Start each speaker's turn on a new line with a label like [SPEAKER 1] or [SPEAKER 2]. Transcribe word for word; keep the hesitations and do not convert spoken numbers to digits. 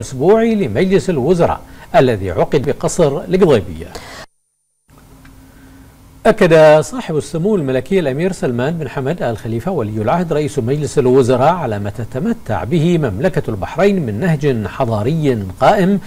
[SPEAKER 1] الأسبوعي لمجلس الوزراء الذي عقد بقصر القضيبية. أكد صاحب السمو الملكي الأمير سلمان بن حمد آل خليفة ولي العهد رئيس مجلس الوزراء على ما تتمتع به مملكة البحرين من نهج حضاري قائم